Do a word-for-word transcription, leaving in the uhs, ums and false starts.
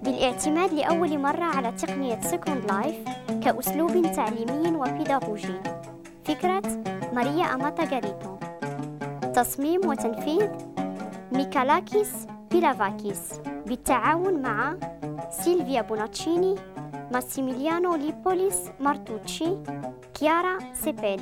بالاعتماد لأول مرة على تقنية سكوند لايف كأسلوب تعليمي وبيداغوجي. فكرة ماريا أماتا غاليتو. تصميم وتنفيذ ميكالاكيس بيلافاكيس بالتعاون مع سيلفيا بوناتشيني، ماسيميليانو ليبوليس مارتوتشي، كيارا سيبيلي.